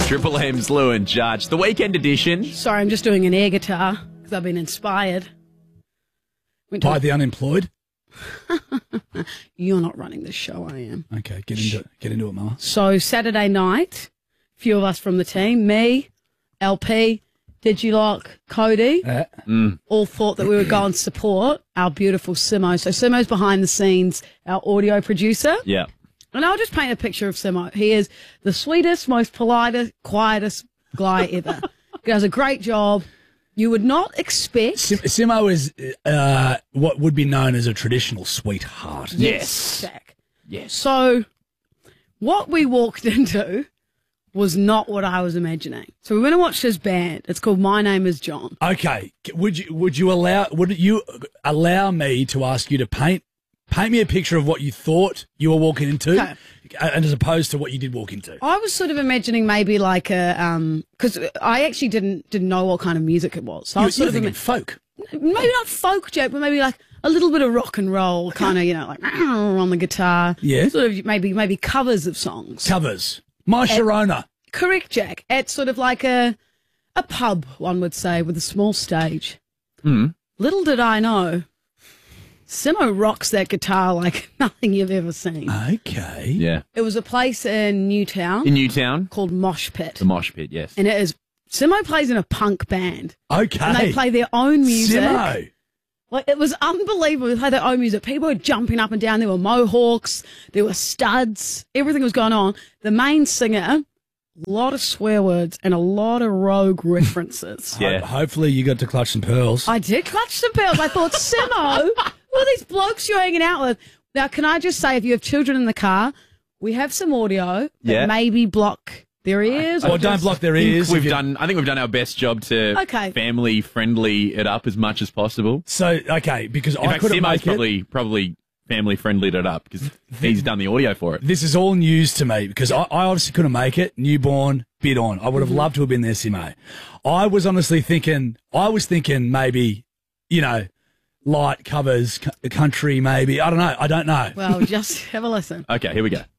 Triple M's Lou and Judge. The weekend edition. Sorry, I'm just doing an air guitar because I've been inspired. By the unemployed? You're not running this show, I am. Okay, get into it, Mama. So Saturday night, a few of us from the team, me, LP, Digilock, Cody, all thought that we would go and support our beautiful Simo. So Simo's behind the scenes, our audio producer. Yeah. And I'll just paint a picture of Simo. He is the sweetest, most politest, quietest guy ever. He does a great job. You would not expect... Simo is what would be known as a traditional sweetheart. Yes. Jack. Yes. So what we walked into was not what I was imagining. So we went to watch this band. It's called My Name is John. Okay. Would you allow me to ask you to paint me a picture of what you thought you were walking into, and as opposed to what you did walk into? I was sort of imagining maybe like a because I actually didn't know what kind of music it was. So I was You're thinking folk. maybe not folk, Jack, but maybe like a little bit of rock and roll, kind of, you know, like on the guitar. Yeah. Sort of maybe covers of songs. Covers. My Sharona. Correct, Jack. At sort of like a pub, one would say, with a small stage. Little did I know, Simo rocks that guitar like nothing you've ever seen. Okay. Yeah. It was a place in Newtown. In Newtown? Called Mosh Pit. The Mosh Pit, yes. And it is, Simo plays in a punk band. Okay. And they play their own music. Simo. Like, it was unbelievable. They played their own music. People were jumping up and down. There were mohawks. There were studs. Everything was going on. The main singer, a lot of swear words and a lot of rogue references. Yeah. Hopefully you got to clutch some pearls. I did clutch some pearls. I thought, Simo, who are these blokes you're hanging out with? Now, can I just say, if you have children in the car, we have some audio that maybe block their ears. Or don't block their ears. I think we've done our best job to family friendly it up as much as possible. So, okay, because I couldn't make it. Probably family friendly it up because he's done the audio for it. This is all news to me because I obviously couldn't make it. Newborn, bid on. I would have loved to have been there, Simo. I was honestly thinking, maybe, you know, light covers, country maybe. I don't know. Well, just have a listen. Okay, here we go.